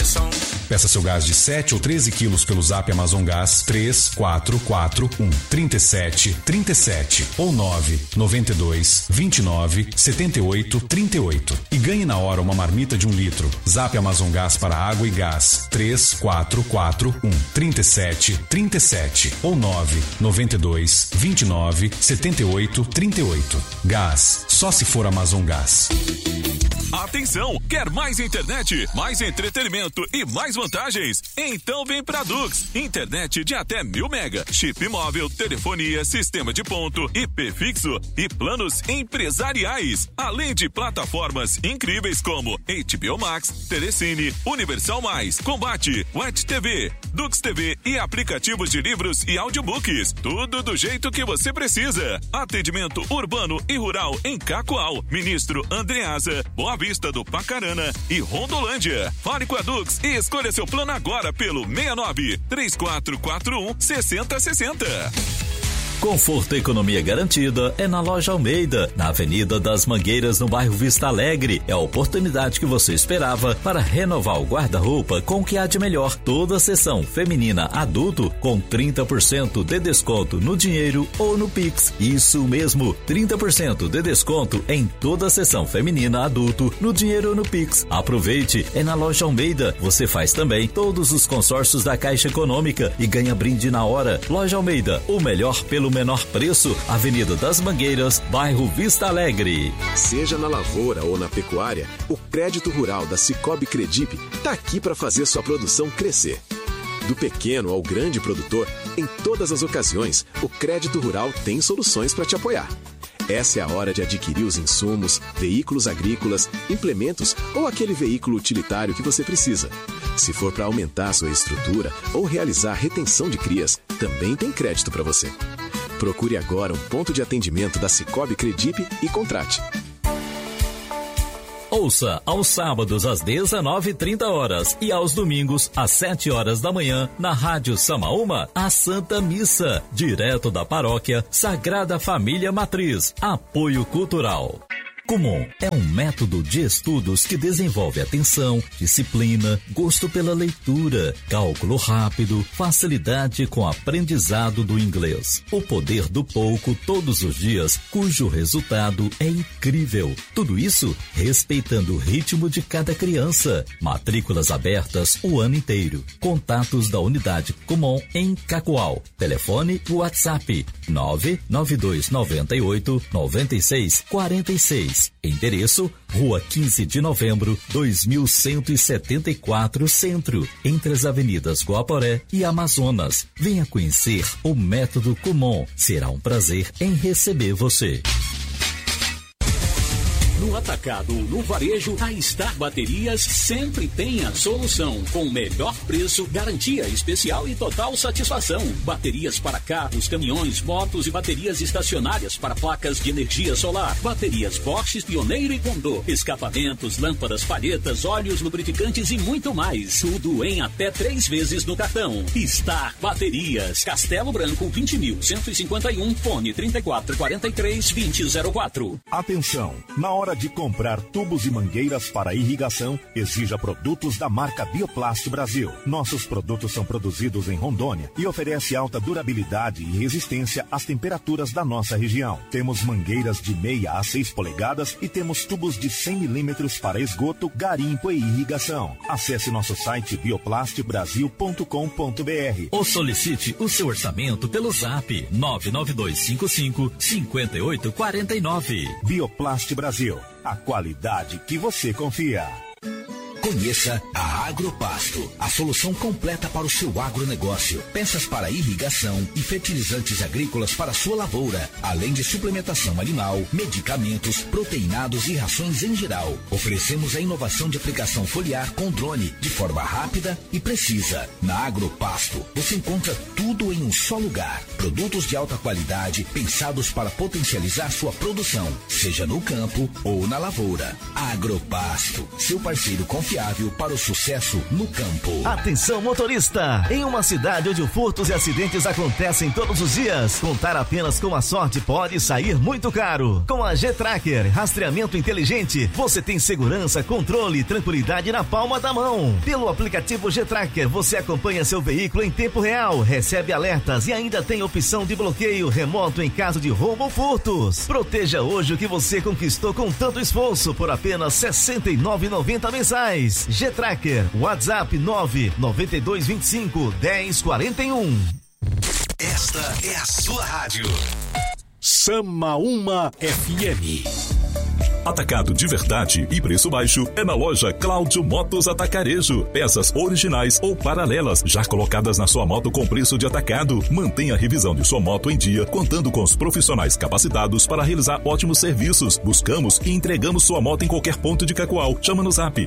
pressão. Peça seu gás de 7 ou 13 quilos pelo Zap Amazon Gás 3441 37 37 ou 992 29 78 38 e ganhe na hora uma marmita de 1 litro. Zap Amazon Gás para água e gás 3441 37 37 ou 992 29 78 38. Gás, só se for Amazon Gás. Atenção! Quer mais internet, mais entretenimento e mais vantagens? Então vem pra Dux. Internet de até 1000 mega, chip móvel, telefonia, sistema de ponto, IP fixo e planos empresariais. Além de plataformas incríveis como HBO Max, Telecine, Universal Mais, Combate, Wet TV, Dux TV e aplicativos de livros e audiobooks. Tudo do jeito que você precisa. Atendimento urbano e rural em Cacoal, Ministro Andreasa, Boa Vista do Pacarana e Rondolândia. Fale com a Dux e escolha seu plano agora pelo 69 3441 6060. Conforto e economia garantida é na Loja Almeida, na Avenida das Mangueiras, no bairro Vista Alegre. É a oportunidade que você esperava para renovar o guarda-roupa com o que há de melhor. Toda a seção feminina adulto com 30% de desconto no dinheiro ou no Pix. Isso mesmo, 30% de desconto em toda a seção feminina adulto no dinheiro ou no Pix. Aproveite, é na Loja Almeida. Você faz também todos os consórcios da Caixa Econômica e ganha brinde na hora. Loja Almeida, o melhor pelo menor preço, Avenida das Mangueiras, bairro Vista Alegre. Seja na lavoura ou na pecuária, o crédito rural da Cicobi Credip está aqui para fazer sua produção crescer. Do pequeno ao grande produtor, em todas as ocasiões, o crédito rural tem soluções para te apoiar. Essa é a hora de adquirir os insumos, veículos agrícolas, implementos ou aquele veículo utilitário que você precisa. Se for para aumentar sua estrutura ou realizar retenção de crias, também tem crédito para você. Procure agora um ponto de atendimento da Cicobi Credip e contrate. Ouça aos sábados às 19h30 e aos domingos às 7h da manhã na Rádio Samaúma, a Santa Missa, direto da Paróquia Sagrada Família Matriz. Apoio Cultural. Kumon é um método de estudos que desenvolve atenção, disciplina, gosto pela leitura, cálculo rápido, facilidade com aprendizado do inglês. O poder do pouco todos os dias, cujo resultado é incrível. Tudo isso respeitando o ritmo de cada criança. Matrículas abertas o ano inteiro. Contatos da unidade Kumon em Cacoal. Telefone WhatsApp 99298 9646. Endereço: Rua 15 de Novembro, 2174 Centro, entre as avenidas Guaporé e Amazonas. Venha conhecer o método Kumon. Será um prazer em receber você. No atacado ou no varejo, a Star Baterias sempre tem a solução. Com o melhor preço, garantia especial e total satisfação. Baterias para carros, caminhões, motos e baterias estacionárias para placas de energia solar. Baterias Bosch, Pioneiro e Condor. Escapamentos, lâmpadas, palhetas, óleos, lubrificantes e muito mais. Tudo em até 3 vezes no cartão. Star Baterias. Castelo Branco, 20.151, fone 3443-2004. Atenção! Na hora de comprar tubos e mangueiras para irrigação, exija produtos da marca Bioplast Brasil. Nossos produtos são produzidos em Rondônia e oferece alta durabilidade e resistência às temperaturas da nossa região. Temos mangueiras de 6 a 6 polegadas e temos tubos de 100 milímetros para esgoto, garimpo e irrigação. Acesse nosso site bioplastbrasil.com.br ou solicite o seu orçamento pelo Zap 99255-5849. Bioplast Brasil, a qualidade que você confia. Conheça a Agropasto, a solução completa para o seu agronegócio. Peças para irrigação e fertilizantes agrícolas para sua lavoura, além de suplementação animal, medicamentos, proteinados e rações em geral. Oferecemos a inovação de aplicação foliar com drone, de forma rápida e precisa. Na Agropasto, você encontra tudo em um só lugar. Produtos de alta qualidade, pensados para potencializar sua produção, seja no campo ou na lavoura. Agropasto, seu parceiro confiável confiável para o sucesso no campo. Atenção, motorista! Em uma cidade onde furtos e acidentes acontecem todos os dias, contar apenas com a sorte pode sair muito caro. Com a G-Tracker, rastreamento inteligente, você tem segurança, controle e tranquilidade na palma da mão. Pelo aplicativo G-Tracker, você acompanha seu veículo em tempo real, recebe alertas e ainda tem opção de bloqueio remoto em caso de roubo ou furtos. Proteja hoje o que você conquistou com tanto esforço por apenas R$ 69,90 mensais. G-Tracker, WhatsApp 99225-1041. Esta é a sua rádio. Samaúma FM. Atacado de verdade e preço baixo é na loja Cláudio Motos Atacarejo. Peças originais ou paralelas já colocadas na sua moto com preço de atacado. Mantenha a revisão de sua moto em dia, contando com os profissionais capacitados para realizar ótimos serviços. Buscamos e entregamos sua moto em qualquer ponto de Cacoal. Chama no zap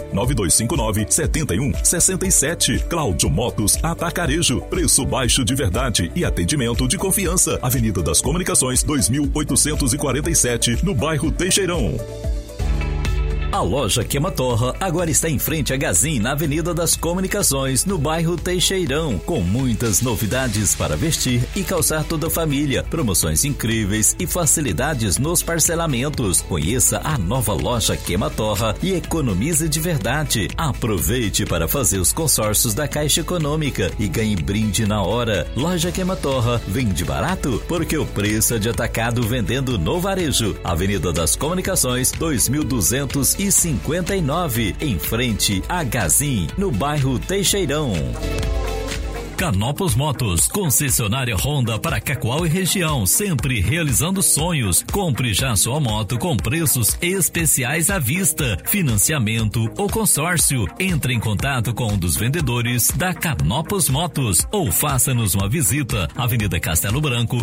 99259-7167. Cláudio Motos Atacarejo. Preço baixo de verdade e atendimento de confiança. Avenida das Comunicações 2847, no bairro Teixeirão. A loja Queima-Torra agora está em frente a Gazin, na Avenida das Comunicações, no bairro Teixeirão, com muitas novidades para vestir e calçar toda a família, promoções incríveis e facilidades nos parcelamentos. Conheça a nova loja Queima-Torra e economize de verdade. Aproveite para fazer os consórcios da Caixa Econômica e ganhe brinde na hora. Loja Queima-Torra, vende barato porque o preço é de atacado vendendo no varejo. Avenida das Comunicações 2259, em frente a Gazin, no bairro Teixeirão. Canopus Motos, concessionária Honda para Cacoal e região, sempre realizando sonhos. Compre já sua moto com preços especiais à vista, financiamento ou consórcio. Entre em contato com um dos vendedores da Canopus Motos ou faça-nos uma visita. Avenida Castelo Branco,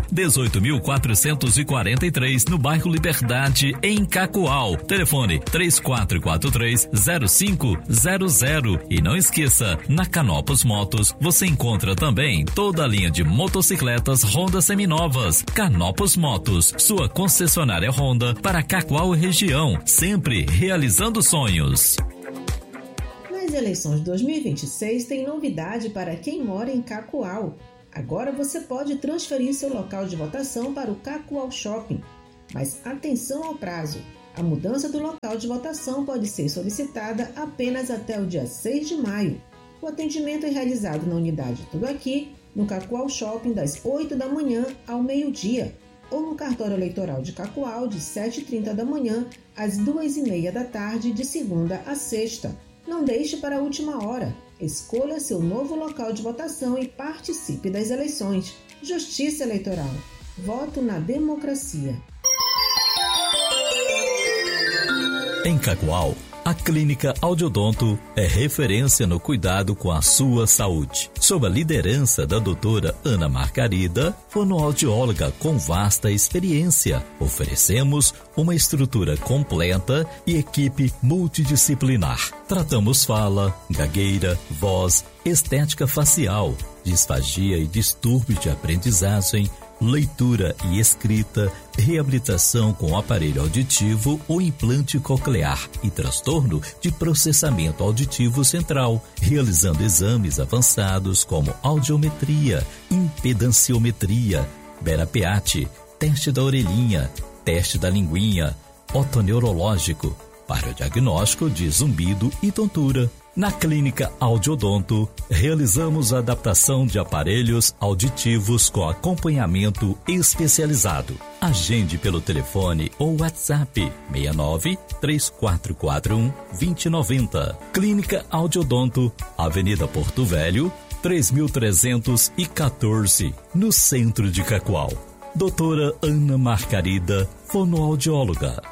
18.443, no bairro Liberdade, em Cacoal. Telefone 3443-0500. E não esqueça, na Canopus Motos você encontra também toda a linha de motocicletas Honda seminovas. Canopus Motos, sua concessionária Honda para Cacoal e região, sempre realizando sonhos. Nas eleições de 2026 tem novidade para quem mora em Cacoal. Agora você pode transferir seu local de votação para o Cacoal Shopping. Mas atenção ao prazo. A mudança do local de votação pode ser solicitada apenas até o dia 6 de maio. O atendimento é realizado na unidade Tudo Aqui, no Cacoal Shopping, das 8 da manhã ao meio-dia, ou no cartório eleitoral de Cacoal, de 7h30 da manhã às 2h30 da tarde, de segunda a sexta. Não deixe para a última hora. Escolha seu novo local de votação e participe das eleições. Justiça Eleitoral. Voto na democracia. Em Cacoal, a Clínica Audiodonto é referência no cuidado com a sua saúde. Sob a liderança da doutora Ana Margarida, fonoaudióloga com vasta experiência, oferecemos uma estrutura completa e equipe multidisciplinar. Tratamos fala, gagueira, voz, estética facial, disfagia e distúrbios de aprendizagem, leitura e escrita, reabilitação com aparelho auditivo ou implante coclear e transtorno de processamento auditivo central, realizando exames avançados como audiometria, impedanciometria, berapeate, teste da orelhinha, teste da linguinha, otoneurológico, para o diagnóstico de zumbido e tontura. Na Clínica Audiodonto, realizamos a adaptação de aparelhos auditivos com acompanhamento especializado. Agende pelo telefone ou WhatsApp 69-3441-2090. Clínica Audiodonto, Avenida Porto Velho, 3314, no centro de Cacoal. Doutora Ana Margarida, fonoaudióloga.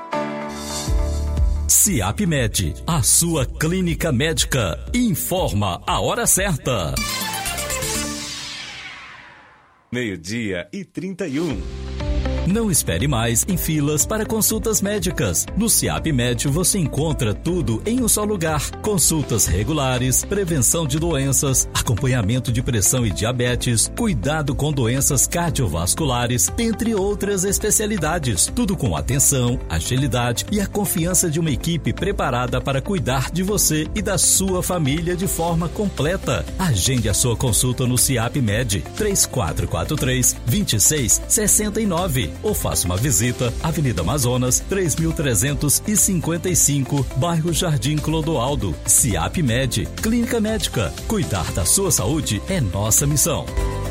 CIAP-MED, a sua clínica médica, informa a hora certa. 12:31. Não espere mais em filas para consultas médicas. No SIAP Med você encontra tudo em um só lugar. Consultas regulares, prevenção de doenças, acompanhamento de pressão e diabetes, cuidado com doenças cardiovasculares, entre outras especialidades. Tudo com atenção, agilidade e a confiança de uma equipe preparada para cuidar de você e da sua família de forma completa. Agende a sua consulta no SIAP Med 3443-2669 ou faça uma visita Avenida Amazonas 3355, bairro Jardim Clodoaldo. SIAP Med, Clínica Médica. Cuidar da sua saúde é nossa missão.